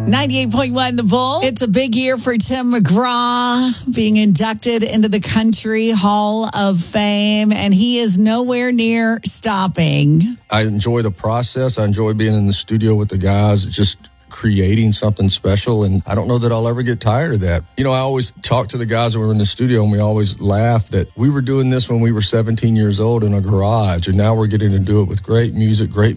98.1 The Bull. It's a big year for Tim McGraw being inducted into the Country Hall of Fame, and he is nowhere near stopping. I enjoy the process. I enjoy being in the studio with the guys, just creating something special, and I don't know that I'll ever get tired of that. You know, I always talk to the guys when we were in the studio, and we always laugh that we were doing this when we were 17 years old in a garage, and now we're getting to do it with great music, great